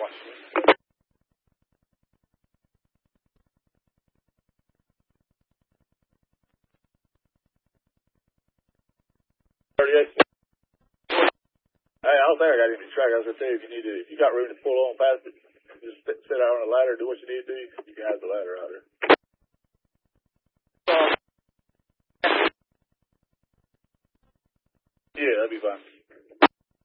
Hey, I don't think I got any track. I was gonna tell you if you got room to pull on past it, just sit out on the ladder, do what you need to do. You can have the ladder out there. Yeah, that'd be fine.